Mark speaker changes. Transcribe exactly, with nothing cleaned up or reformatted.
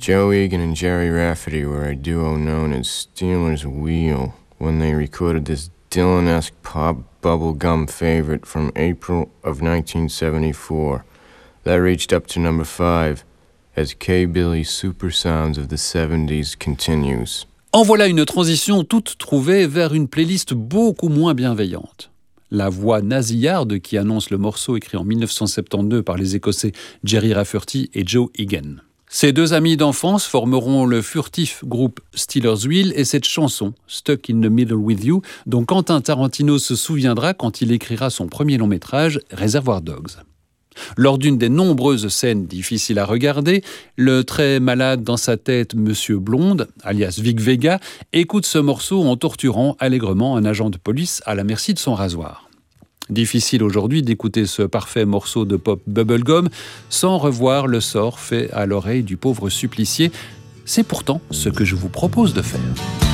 Speaker 1: Joe Egan and Jerry Rafferty were a duo known as Steelers Wheel when they recorded this Dylan-esque pop bubblegum favorite from April of nineteen seventy-four. That reached up to number five as K-Billy's Super Sounds of the seventies continues.
Speaker 2: En voilà une transition toute trouvée vers une playlist beaucoup moins bienveillante. La voix nasillarde qui annonce le morceau écrit en dix-neuf cent soixante-douze par les Écossais Jerry Rafferty et Joe Egan. Ces deux amis d'enfance formeront le furtif groupe Steelers Wheel et cette chanson, Stuck in the Middle with You, dont Quentin Tarantino se souviendra quand il écrira son premier long métrage, Reservoir Dogs. Lors d'une des nombreuses scènes difficiles à regarder, le très malade dans sa tête Monsieur Blonde, alias Vic Vega, écoute ce morceau en torturant allègrement un agent de police à la merci de son rasoir. Difficile aujourd'hui d'écouter ce parfait morceau de pop bubblegum sans revoir le sort fait à l'oreille du pauvre supplicié. C'est pourtant ce que je vous propose de faire.